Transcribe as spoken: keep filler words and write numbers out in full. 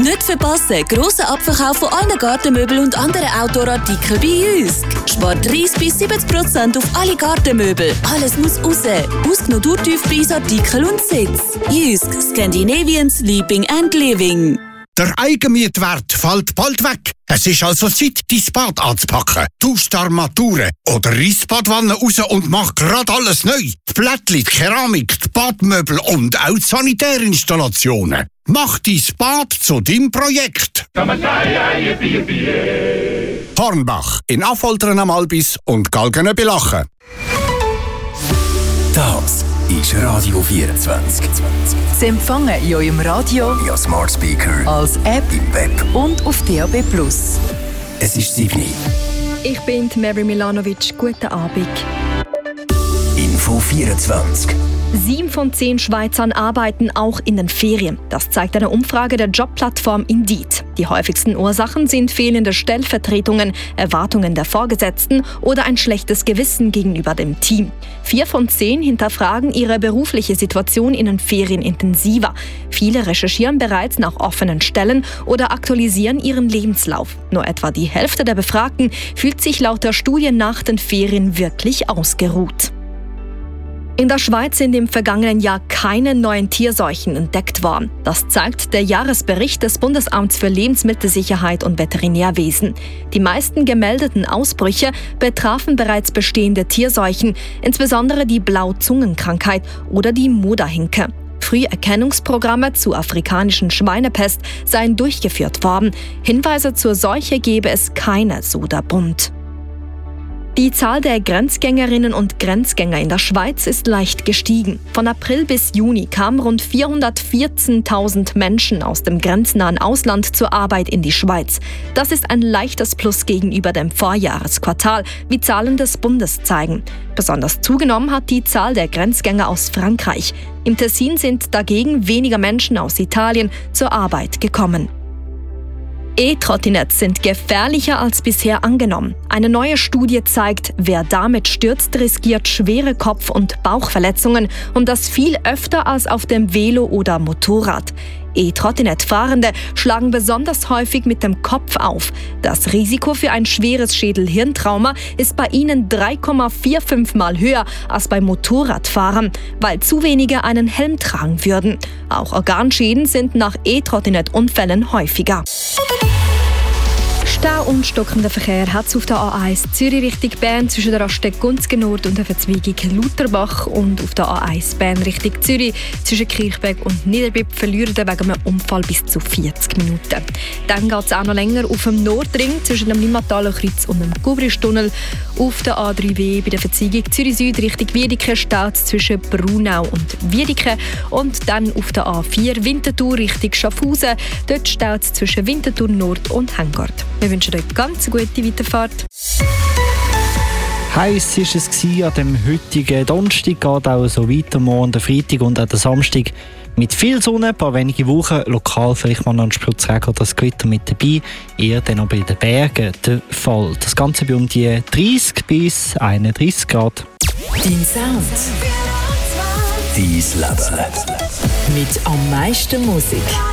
Nicht verpassen, grosser Abverkauf von allen Gartenmöbeln und anderen Outdoor-Artikeln bei Jysk. Spart dreißig bis siebzig Prozent auf alle Gartenmöbel. Alles muss raus. Ausgenommen Durchtiefpreisartikel und Sitz. Jysk, Scandinavian Sleeping and Living. Der Eigenmietwert fällt bald weg. Es ist also Zeit, dein Bad anzupacken. Tausch die Armaturen oder reiss die Badwanne raus und mach grad alles neu. Die Plättchen, die Keramik, die Badmöbel und auch die Sanitärinstallationen. Mach dein Bad zu deinem Projekt. Hornbach in Affoltern am Albis und Galgenen bei Lachen. Das ist Radio vierundzwanzig. Sie empfangen in eurem Radio, via Smart Speaker, als App im Web und auf D A B plus. Es ist sieben. Ich bin Mary Milanovic. Guten Abend. Info vierundzwanzig. Sieben von zehn Schweizern arbeiten auch in den Ferien. Das zeigt eine Umfrage der Jobplattform Indeed. Die häufigsten Ursachen sind fehlende Stellvertretungen, Erwartungen der Vorgesetzten oder ein schlechtes Gewissen gegenüber dem Team. Vier von zehn hinterfragen ihre berufliche Situation in den Ferien intensiver. Viele recherchieren bereits nach offenen Stellen oder aktualisieren ihren Lebenslauf. Nur etwa die Hälfte der Befragten fühlt sich laut der Studie nach den Ferien wirklich ausgeruht. In der Schweiz sind im vergangenen Jahr keine neuen Tierseuchen entdeckt worden. Das zeigt der Jahresbericht des Bundesamts für Lebensmittelsicherheit und Veterinärwesen. Die meisten gemeldeten Ausbrüche betrafen bereits bestehende Tierseuchen, insbesondere die Blauzungenkrankheit oder die Moderhinke. Früherkennungsprogramme zur afrikanischen Schweinepest seien durchgeführt worden. Hinweise zur Seuche gebe es keine, so der Bund. Die Zahl der Grenzgängerinnen und Grenzgänger in der Schweiz ist leicht gestiegen. Von April bis Juni kamen rund vierhundertvierzehntausend Menschen aus dem grenznahen Ausland zur Arbeit in die Schweiz. Das ist ein leichtes Plus gegenüber dem Vorjahresquartal, wie Zahlen des Bundes zeigen. Besonders zugenommen hat die Zahl der Grenzgänger aus Frankreich. Im Tessin sind dagegen weniger Menschen aus Italien zur Arbeit gekommen. E-Trottinetts sind gefährlicher als bisher angenommen. Eine neue Studie zeigt, wer damit stürzt, riskiert schwere Kopf- und Bauchverletzungen und das viel öfter als auf dem Velo oder Motorrad. E-Trottinett-Fahrende schlagen besonders häufig mit dem Kopf auf. Das Risiko für ein schweres Schädel-Hirntrauma ist bei ihnen drei Komma fünfundvierzig Mal höher als bei Motorradfahrern, weil zu wenige einen Helm tragen würden. Auch Organschäden sind nach E-Trottinett-Unfällen häufiger. Stau und stockender Verkehr hat es auf der A eins Zürich Richtung Bern zwischen der Raststätte Gunzgen Nord und der Verzweigung Lutherbach und auf der A eins Bern Richtung Zürich zwischen Kirchberg und Niederbipp verlieren wegen einem Unfall bis zu vierzig Minuten. Dann geht es auch noch länger auf dem Nordring zwischen dem Limmataler Kreuz und dem Gubristunnel. Auf der A drei W bei der Verzweigung Zürich Süd Richtung Wiedeke staut es zwischen Brunau und Wiedeke und dann auf der A vier Winterthur Richtung Schaffhausen. Dort staut es zwischen Winterthur Nord und Hengard. Wir wünschen euch ganz gute Weiterfahrt. Heiß war es an dem heutigen Donnerstag, geht auch so weiter, morgen der Freitag und auch der Samstag. Mit viel Sonne, ein paar wenige Wochen, lokal vielleicht mal noch ein Spritzregen oder das Gewitter mit dabei, eher dann auch bei den Bergen der Fall. Das Ganze bei um die dreißig bis einunddreißig Grad. Dein Sound. Dein Leben. Mit am meisten Musik.